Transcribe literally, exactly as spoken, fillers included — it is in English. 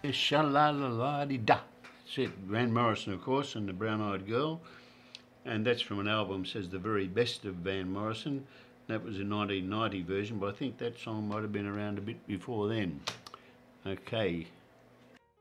Sha-la-la-la-di-da. That's it. Van Morrison, of course, and the Brown-Eyed Girl. And that's from an album, says The Very Best of Van Morrison. That was a nineteen ninety version, but I think that song might have been around a bit before then. Okay.